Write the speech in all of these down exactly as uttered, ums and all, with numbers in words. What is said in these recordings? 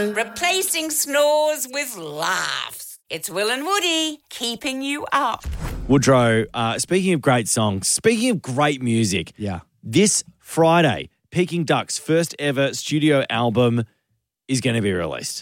Woodrow. Replacing snores with laughs. It's Will and Woody keeping you up. Woodrow, uh, speaking of great songs, speaking of great music, Yeah. this Friday, Peking Duck's first ever studio album is going to be released.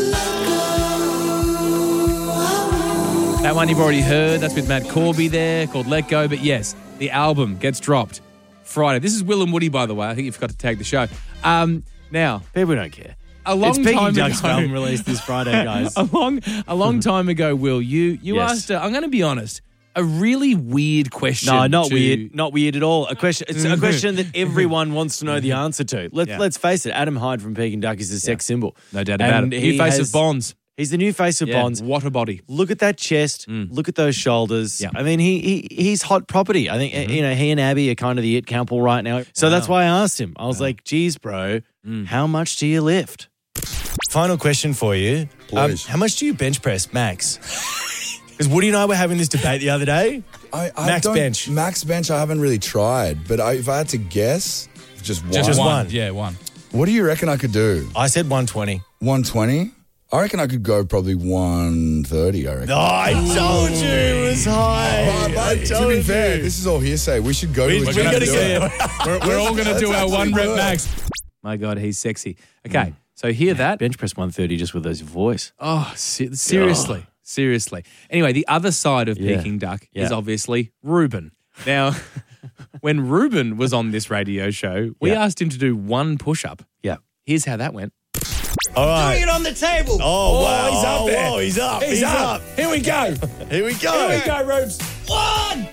That one you've already heard. That's with Matt Corby there, called Let Go. But yes, the album gets dropped Friday. This is Will and Woody, by the way. I think you forgot to tag the show. Um, now, People don't care. a long it's Peking time Duck's ago, album released this Friday, guys. a long, a long time ago, Will, you you Yes. asked. Uh, I'm going to be honest. A really weird question. No, not to- weird. Not weird at all. A question. It's a question that everyone wants to know the answer to. Let, Yeah. Let's face it. Adam Hyde from Peking Duck is the sex symbol. No doubt about And it. he New face has- of Bonds. He's the new face of Yeah, Bonds. What a body. Look at that chest. Look at those shoulders. Yeah. I mean, he, he he's hot property. I think Mm-hmm. you know he and Abby are kind of the it couple right now. So that's why I asked him. I was like, "Geez, bro, Mm. how much do you lift?" Final question for you: um, Please. How much do you bench press, Max? Because Woody and I were having this debate the other day. I, I Max don't- bench. Max bench, I haven't really tried, but I, if I had to guess, just one. Just one. Yeah, one. What do you reckon I could do? I said one twenty. one twenty? I reckon I could go probably one thirty, I reckon. Oh, I told you it was high. But- but I to told be fair, you. this is all hearsay. We should go We- to a we gym gotta and do get it. We're, we're all going to Let's do our actually one rep work. max. My God, he's sexy. Okay, so hear that. bench press one thirty just with his voice. Oh, se- seriously, seriously. Anyway, the other side of Yeah. Peking Duck Yeah. is obviously Ruben. Now, when Ruben was on this radio show, we Yeah. asked him to do one push-up. Yeah. Here's how that went. All right. Doing it on the table. Oh, wow. he's up Oh, there. whoa, he's up. He's, up. Here we go. Here we go. Here we go, Rubes. One.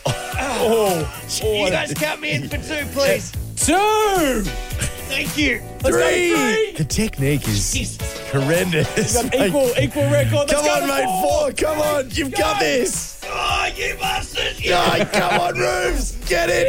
Oh, You guys count me in for two, please. Two. Thank you. Let's go three. The technique is Jesus. horrendous. Equal, equal record. Let's Come go on, to mate. four. Four. Come on. You've got this. Oh, you bastards. Oh, come on, Rubes. Get it.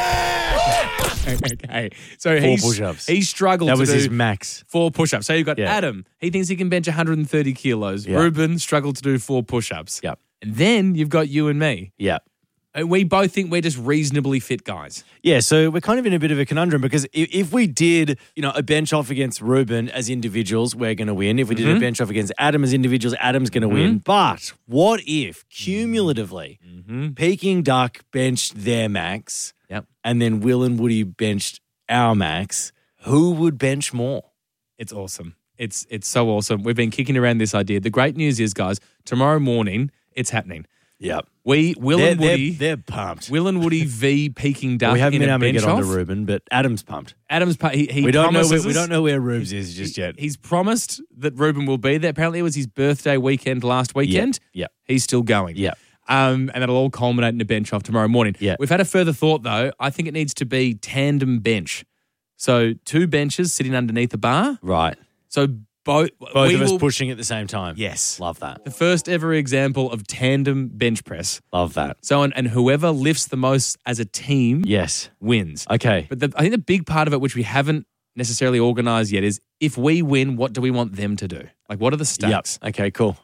Yeah. Okay, so he's, push-ups. he struggled That to was do his max. four push-ups. So you've got Yeah. Adam. He thinks he can bench one hundred thirty kilos. Yeah. Ruben struggled to do four push-ups. Yep. And then you've got you and me. Yeah. And we both think we're just reasonably fit guys. Yeah, so we're kind of in a bit of a conundrum because if, if we did, you know, a bench off against Ruben as individuals, we're going to win. If we did a bench off against Adam as individuals, Adam's going to win. But what if, cumulatively, Peking Duck benched their max Yep. and then Will and Woody benched our max? Who would bench more? It's awesome. It's it's so awesome. We've been kicking around this idea. The great news is, guys, tomorrow morning it's happening. Yep. We Will They're, and Woody, they're, they're pumped. Will and Woody v Peking Duck. we haven't in been a able to bench get on to off. Ruben, but Adam's pumped. Adam's pa- he, he We don't know promises where, we us- don't know where Rubes is just yet. He's promised that Ruben will be there. Apparently, it was his birthday weekend last weekend. Yep. He's still going. Yep. Um, and that'll all culminate in a bench off tomorrow morning. Yeah. We've had a further thought, though. I think it needs to be tandem bench. So two benches sitting underneath a bar. Right. So both Both we of us will- pushing at the same time. Yes. Love that. The first ever example of tandem bench press. Love that. So and, and whoever lifts the most as a team Yes. wins. Okay. But the, I think the big part of it, which we haven't necessarily organised yet, is if we win, what do we want them to do? Like, what are the stakes? Yep. Okay, cool.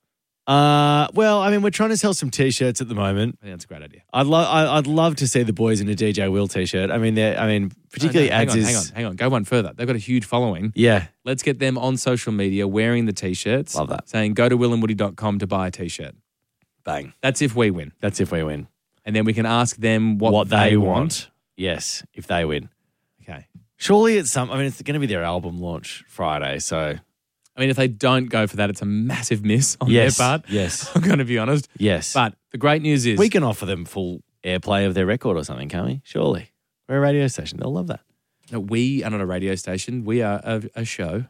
Uh, well, I mean, we're trying to sell some T-shirts at the moment. I think that's a great idea. I'd love, I'd love to see the boys in a D J Will T-shirt. I mean, they're, I mean, particularly No, no, hang Ads on, is, hang on, hang on. Go one further. They've got a huge following. yeah, Let's get them on social media wearing the T-shirts. Love that. Saying, go to will and woody dot com to buy a T-shirt. bang. That's if we win. That's if we win. And then we can ask them what, What, they, they want. want. Yes, if they win. Okay. Surely it's some. I mean, it's going to be their album launch Friday, so I mean, if they don't go for that, it's a massive miss on yes, their part. yes, I'm going to be honest. yes. But the great news is we can offer them full airplay of their record or something, can't we? Surely, we're a radio station. They'll love that. no, we are not a radio station. We are a, a show.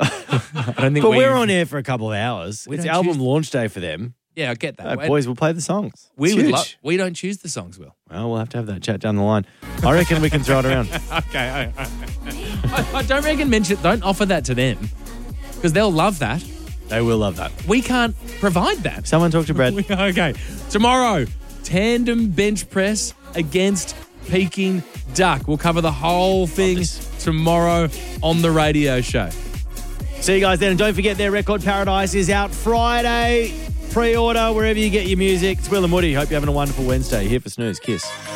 I don't think But we we're on air for a couple of hours. We It's don't album choose- launch day for them. Yeah, I get that. Uh, boys will play the songs. we It's would huge. lo- we don't choose the songs, Will. Well, we'll have to have that chat down the line. I reckon we can throw it around. Okay. I, I don't reckon mention. Don't offer that to them because they'll love that. They will love that. We can't provide that. Someone talk to Brad. We- okay. Tomorrow, tandem bench press against Peking Duck. We'll cover the whole thing this. tomorrow on the radio show. See you guys then. And don't forget their Record Paradise is out Friday. Pre-order wherever you get your music. It's Will and Woody. Hope you're having a wonderful Wednesday. Here for Snooze. Kiss.